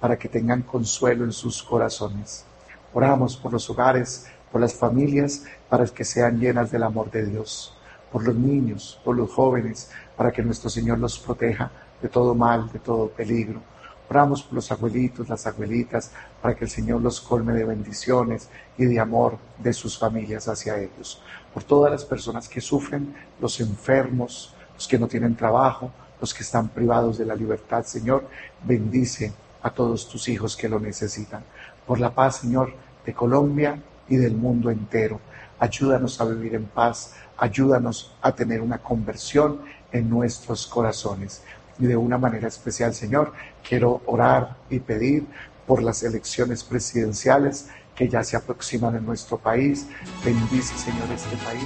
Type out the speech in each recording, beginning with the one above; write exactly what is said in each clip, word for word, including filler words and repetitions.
para que tengan consuelo en sus corazones. Oramos por los hogares, por las familias, para que sean llenas del amor de Dios, por los niños, por los jóvenes, para que nuestro Señor los proteja de todo mal, de todo peligro. Oramos por los abuelitos, las abuelitas, para que el Señor los colme de bendiciones y de amor de sus familias hacia ellos. Por todas las personas que sufren, los enfermos, los que no tienen trabajo, los que están privados de la libertad, Señor, bendice a todos tus hijos que lo necesitan. Por la paz, Señor, de Colombia y del mundo entero. Ayúdanos a vivir en paz, ayúdanos a tener una conversión en nuestros corazones. Y de una manera especial, Señor, quiero orar y pedir por las elecciones presidenciales que ya se aproximan en nuestro país. Bendice, Señor, este país.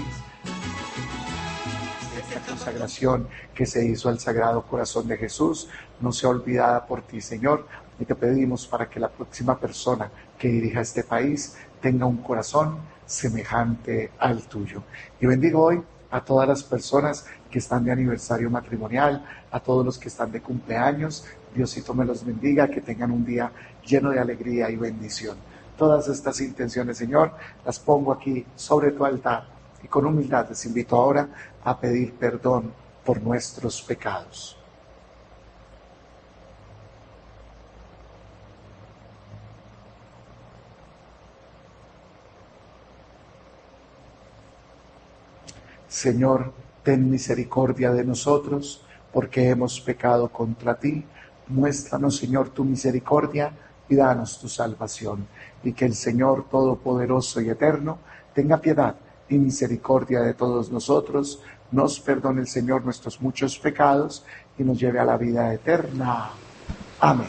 Esta consagración que se hizo al Sagrado Corazón de Jesús no sea olvidada por ti, Señor, y te pedimos para que la próxima persona que dirija este país tenga un corazón semejante al tuyo. Y bendigo hoy a todas las personas que están de aniversario matrimonial, a todos los que están de cumpleaños. Diosito me los bendiga, que tengan un día lleno de alegría y bendición. Todas estas intenciones, Señor, las pongo aquí sobre tu altar y con humildad les invito ahora a pedir perdón por nuestros pecados. Señor, ten misericordia de nosotros, porque hemos pecado contra ti. Muéstranos, Señor, tu misericordia y danos tu salvación. Y que el Señor Todopoderoso y Eterno tenga piedad y misericordia de todos nosotros, nos perdone el Señor nuestros muchos pecados y nos lleve a la vida eterna. Amén.